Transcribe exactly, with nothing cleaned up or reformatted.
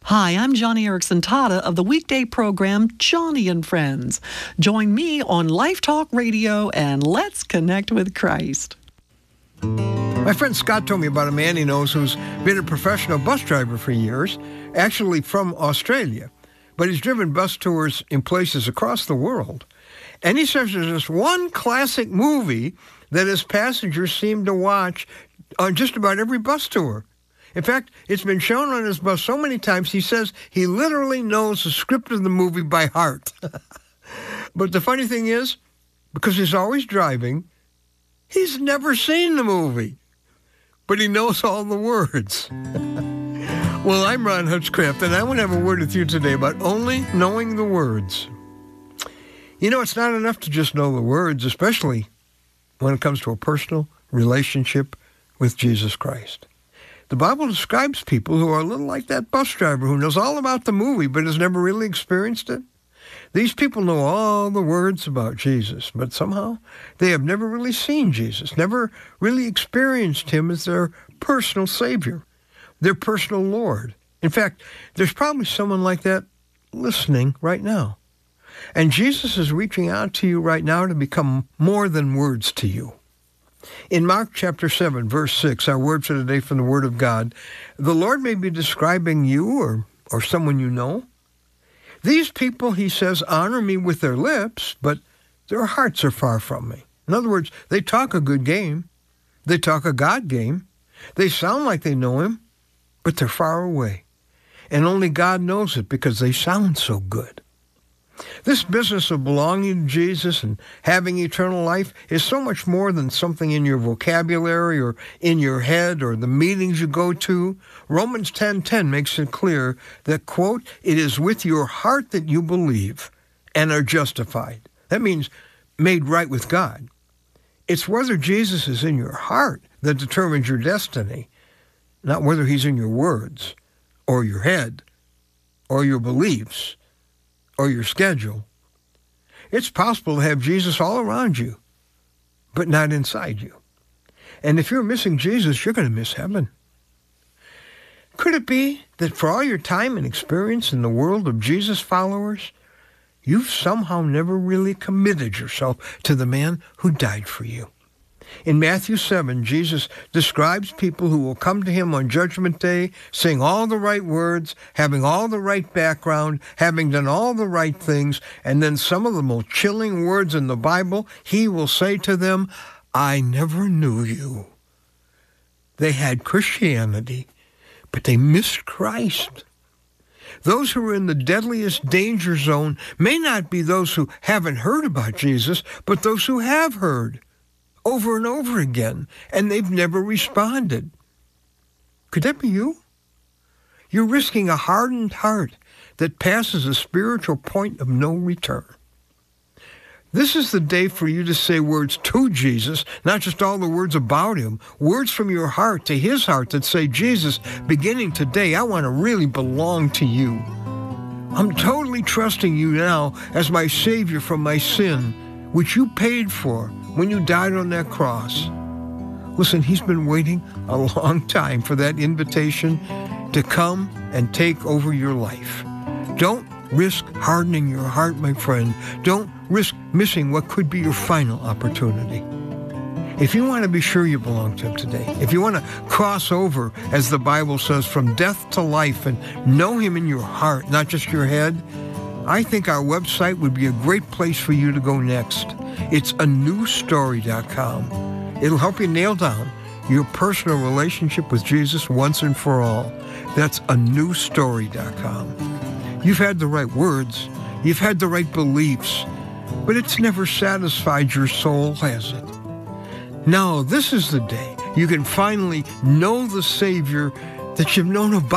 Hi, I'm Johnny Erickson Tata of the weekday program Johnny and Friends. Join me on Life Talk Radio and let's connect with Christ. My friend Scott told me about a man he knows who's been a professional bus driver for years, actually from Australia, but he's driven bus tours in places across the world. And he says there's this one classic movie that his passengers seem to watch on just about every bus tour. In fact, it's been shown on his bus so many times, he says he literally knows the script of the movie by heart. But the funny thing is, because he's always driving, he's never seen the movie. But he knows all the words. Well, I'm Ron Hutchcraft, and I want to have a word with you today about only knowing the words. You know, it's not enough to just know the words, especially when it comes to a personal relationship with Jesus Christ. The Bible describes people who are a little like that bus driver who knows all about the movie but has never really experienced it. These people know all the words about Jesus, but somehow they have never really seen Jesus, never really experienced him as their personal Savior, their personal Lord. In fact, there's probably someone like that listening right now. And Jesus is reaching out to you right now to become more than words to you. In Mark chapter seven, verse six, our word for today from the Word of God, the Lord may be describing you or, or someone you know. These people, he says, honor me with their lips, but their hearts are far from me. In other words, they talk a good game. They talk a God game. They sound like they know him, but they're far away. And only God knows it because they sound so good. This business of belonging to Jesus and having eternal life is so much more than something in your vocabulary or in your head or the meetings you go to. Romans ten ten makes it clear that, quote, it is with your heart that you believe and are justified. That means made right with God. It's whether Jesus is in your heart that determines your destiny, not whether he's in your words or your head or your beliefs or your schedule. It's possible to have Jesus all around you, but not inside you. And if you're missing Jesus, you're going to miss heaven. Could it be that for all your time and experience in the world of Jesus followers, you've somehow never really committed yourself to the man who died for you? In Matthew seven, Jesus describes people who will come to him on Judgment Day, saying all the right words, having all the right background, having done all the right things, and then some of the most chilling words in the Bible, he will say to them, I never knew you. They had Christianity, but they missed Christ. Those who are in the deadliest danger zone may not be those who haven't heard about Jesus, but those who have heard over and over again, and they've never responded. Could that be you? You're risking a hardened heart that passes a spiritual point of no return. This is the day for you to say words to Jesus, not just all the words about him, words from your heart to his heart that say, Jesus, beginning today, I want to really belong to you. I'm totally trusting you now as my Savior from my sin, which you paid for when you died on that cross. Listen, he's been waiting a long time for that invitation to come and take over your life. Don't risk hardening your heart, my friend. Don't risk missing what could be your final opportunity. If you want to be sure you belong to him today, if you want to cross over, as the Bible says, from death to life and know him in your heart, not just your head, I think our website would be a great place for you to go next. It's a new story dot com. It'll help you nail down your personal relationship with Jesus once and for all. That's a new story dot com. You've had the right words, you've had the right beliefs, but it's never satisfied your soul, has it? Now, this is the day you can finally know the Savior that you've known about.